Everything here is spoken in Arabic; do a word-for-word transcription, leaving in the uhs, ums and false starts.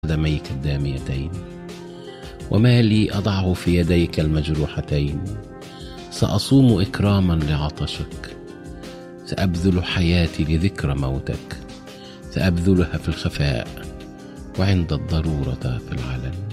قدميك الداميتين، وما لي أضعه في يديك المجروحتين. سأصوم إكراما لعطشك، سأبذل حياتي لذكرى موتك، سأبذلها في الخفاء وعند الضرورة في العلن.